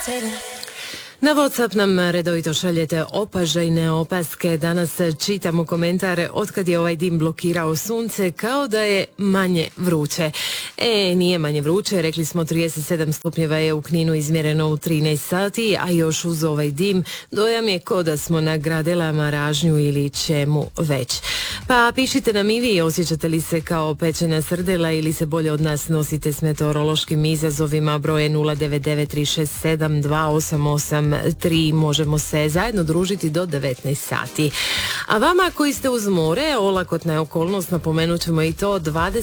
Na WhatsApp nam redovito šaljete opažajne opaske. Danas čitamo komentare otkad je ovaj dim blokirao sunce, kao da je manje vruće. Nije manje vruće, rekli smo 37 stupnjeva je u Kninu izmjereno u 13 sati, a još uz ovaj dim dojam je ko da smo na Gradelama, Ražnju ili čemu već. Pa pišite nam i vi, osjećate li se kao pečena srdela ili se bolje od nas nosite s meteorološkim izazovima. Broje 09936728883. Možemo se zajedno družiti do 19 sati. A vama koji ste uz more, olakotna je okolnost, napomenut ćemo i to,